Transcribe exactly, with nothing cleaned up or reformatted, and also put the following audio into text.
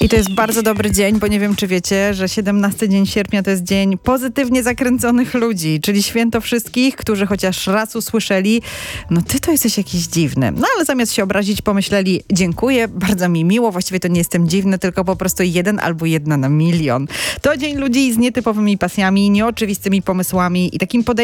I to jest bardzo dobry dzień, bo nie wiem, czy wiecie, że siedemnasty dzień sierpnia to jest dzień pozytywnie zakręconych ludzi, czyli święto wszystkich, którzy chociaż raz usłyszeli, no ty to jesteś jakiś dziwny. No ale zamiast się obrazić, pomyśleli, dziękuję, bardzo mi miło, właściwie to nie jestem dziwny, tylko po prostu jeden albo jedna na milion. To dzień ludzi z nietypowymi pasjami, nieoczywistymi pomysłami i takim podejściem